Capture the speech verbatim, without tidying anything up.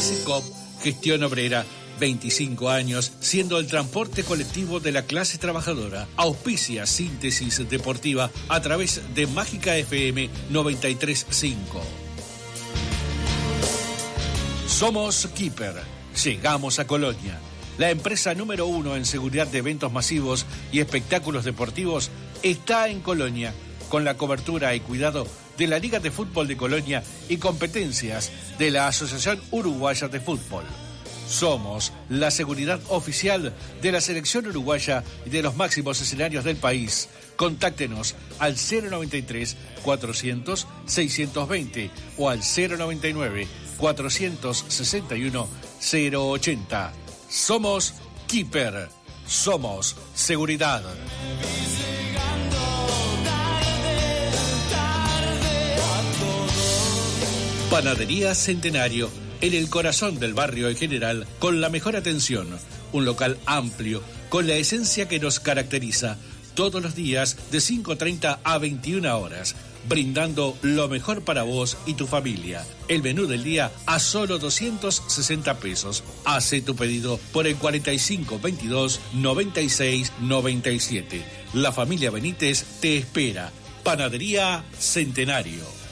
SECOP Gestión Obrera, veinticinco años siendo el transporte colectivo de la clase trabajadora. Auspicia Síntesis Deportiva a través de Mágica F M noventa y tres punto cinco. Somos Keeper. Llegamos a Colonia. La empresa número uno en seguridad de eventos masivos y espectáculos deportivos está en Colonia, con la cobertura y cuidado de la Liga de Fútbol de Colonia y competencias de la Asociación Uruguaya de Fútbol. Somos la seguridad oficial de la selección uruguaya y de los máximos escenarios del país. Contáctenos al cero noventa y tres, cuatrocientos, seiscientos veinte o al cero noventa y nueve, cuatrocientos sesenta y uno, cero ochenta. Somos Keeper. Somos seguridad. Panadería Centenario, en el corazón del barrio en general, con la mejor atención. Un local amplio, con la esencia que nos caracteriza. Todos los días de cinco treinta a veintiuna horas, brindando lo mejor para vos y tu familia. El menú del día a solo doscientos sesenta pesos. Hace tu pedido por el cuarenta y cinco veintidós noventa y seis noventa y siete. La familia Benítez te espera. Panadería Centenario.